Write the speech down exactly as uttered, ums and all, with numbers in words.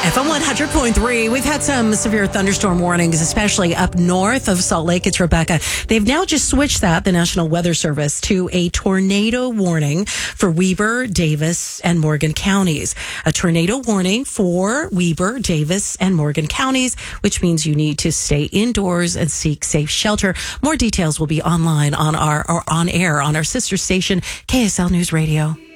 F M one hundred point three. We've had some severe thunderstorm warnings, especially up north of Salt Lake. It's Rebecca. They've now just switched that, the National Weather Service, to a tornado warning for Weber, Davis, and Morgan counties. A tornado warning for Weber, Davis, and Morgan counties, which means you need to stay indoors and seek safe shelter. More details will be online on our or on air on our sister station, K S L News Radio.